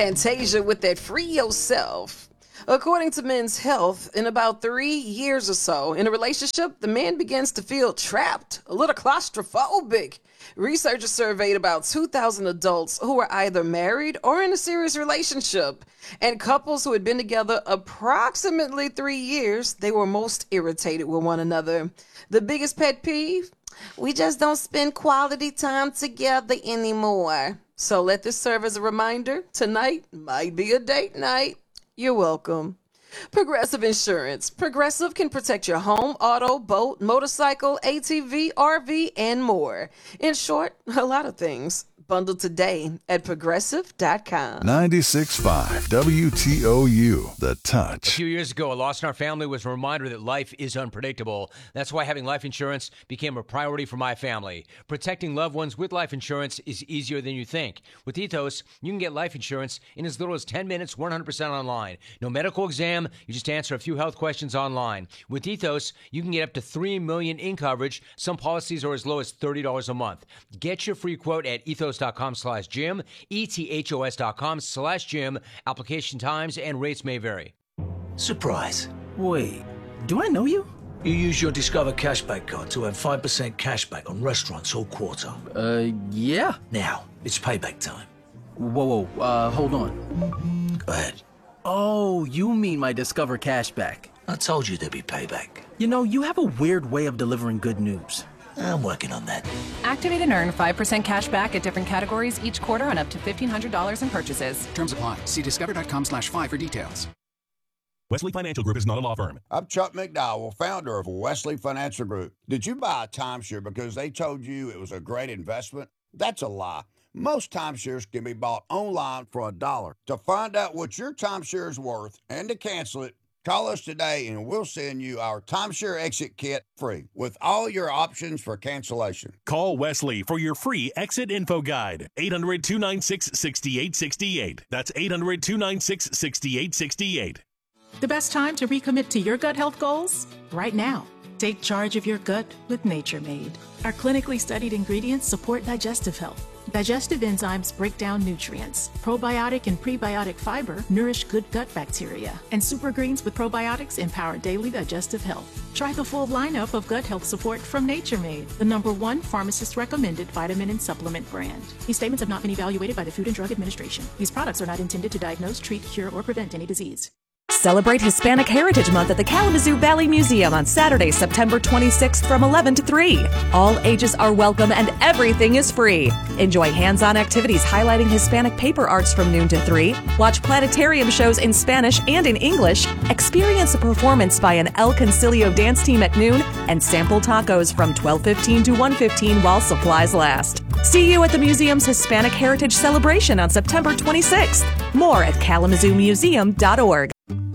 Fantasia with that Free Yourself. According to Men's Health, in about 3 years or so in a relationship, the man begins to feel trapped, a little claustrophobic. Researchers surveyed about 2,000 adults who were either married or in a serious relationship. And couples who had been together approximately 3 years, they were most irritated with one another. The biggest pet peeve? We just don't spend quality time together anymore. So let this serve as a reminder. Tonight might be a date night. You're welcome. Progressive Insurance. Progressive can protect your home, auto, boat, motorcycle, ATV, RV, and more. In short, a lot of things. Bundle today at Progressive.com. 96.5 WTOU, The Touch. A few years ago, a loss in our family was a reminder that life is unpredictable. That's why having life insurance became a priority for my family. Protecting loved ones with life insurance is easier than you think. With Ethos, you can get life insurance in as little as 10 minutes, 100% online. No medical exam, you just answer a few health questions online. With Ethos, you can get up to $3 million in coverage. Some policies are as low as $30 a month. Get your free quote at ethos.com/Jim, ethos.com/Jim. Application times and rates may vary. Surprise. Wait, do I know you? You use your Discover Cashback card to earn 5% cashback on restaurants all quarter. Yeah. Now, it's payback time. Whoa, hold on. Go ahead. Oh, you mean my Discover Cashback. I told you there'd be payback. You know, you have a weird way of delivering good news. I'm working on that. Activate and earn 5% cash back at different categories each quarter on up to $1,500 in purchases. Terms apply. See discover.com/5 for details. Wesley Financial Group is not a law firm. I'm Chuck McDowell, founder of Wesley Financial Group. Did you buy a timeshare because they told you it was a great investment? That's a lie. Most timeshares can be bought online for $1. To find out what your timeshare is worth and to cancel it, call us today and we'll send you our timeshare exit kit free with all your options for cancellation. Call Wesley for your free exit info guide. 800-296-6868. That's 800-296-6868. The best time to recommit to your gut health goals? Right now. Take charge of your gut with Nature Made. Our clinically studied ingredients support digestive health. Digestive enzymes break down nutrients. Probiotic and prebiotic fiber nourish good gut bacteria. And super greens with probiotics empower daily digestive health. Try the full lineup of gut health support from Nature Made, the #1 pharmacist-recommended vitamin and supplement brand. These statements have not been evaluated by the Food and Drug Administration. These products are not intended to diagnose, treat, cure, or prevent any disease. Celebrate Hispanic Heritage Month at the Kalamazoo Valley Museum on Saturday, September 26th from 11 to 3. All ages are welcome and everything is free. Enjoy hands-on activities highlighting Hispanic paper arts from noon to 3. Watch planetarium shows in Spanish and in English. Experience a performance by an El Concilio dance team at noon and sample tacos from 12:15 to 1:15 while supplies last. See you at the museum's Hispanic Heritage Celebration on September 26th. More at KalamazooMuseum.org.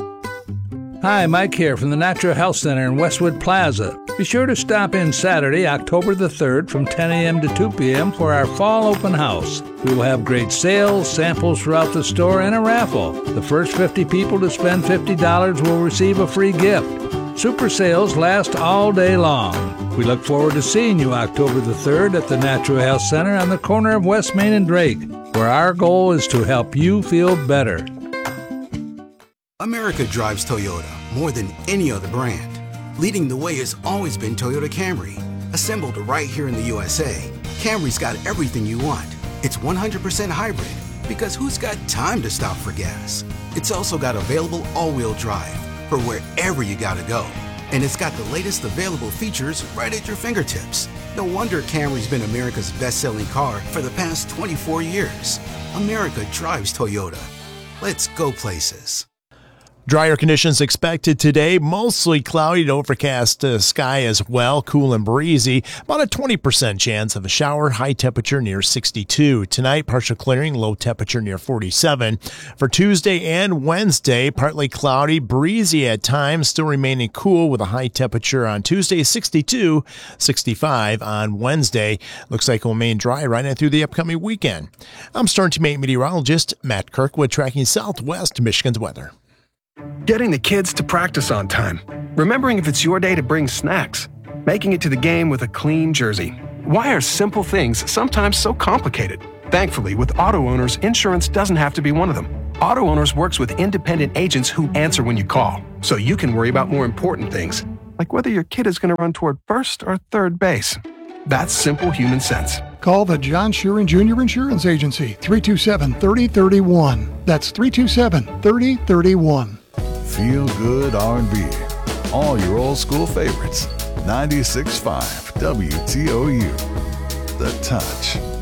Hi, Mike here from the Natural Health Center in Westwood Plaza. Be sure to stop in Saturday, October the 3rd from 10 a.m. to 2 p.m. for our fall open house. We will have great sales, samples throughout the store, and a raffle. The first 50 people to spend $50 will receive a free gift. Super sales last all day long. We look forward to seeing you October the 3rd at the Natural Health Center on the corner of West Main and Drake, where our goal is to help you feel better. America drives Toyota more than any other brand. Leading the way has always been Toyota Camry. Assembled right here in the USA, Camry's got everything you want. It's 100% hybrid, because who's got time to stop for gas? It's also got available all-wheel drive for wherever you gotta go. And it's got the latest available features right at your fingertips. No wonder Camry's been America's best-selling car for the past 24 years. America drives Toyota. Let's go places. Drier conditions expected today, mostly cloudy to overcast sky as well, cool and breezy. About a 20% chance of a shower, high temperature near 62. Tonight, partial clearing, low temperature near 47. For Tuesday and Wednesday, partly cloudy, breezy at times, still remaining cool with a high temperature on Tuesday, 62, 65 on Wednesday. Looks like it will remain dry right in through the upcoming weekend. I'm Storm Team 8 meteorologist Matt Kirkwood tracking Southwest Michigan's weather. Getting the kids to practice on time. Remembering if it's your day to bring snacks. Making it to the game with a clean jersey. Why are simple things sometimes so complicated? Thankfully, with auto owners, insurance doesn't have to be one of them. Auto Owners works with independent agents who answer when you call, so you can worry about more important things, like whether your kid is going to run toward first or third base. That's simple human sense. Call the John Sheeran Jr. Insurance Agency, 327-3031. That's 327-3031. Feel good R&B. All your old school favorites. 96.5 WTOU. The Touch.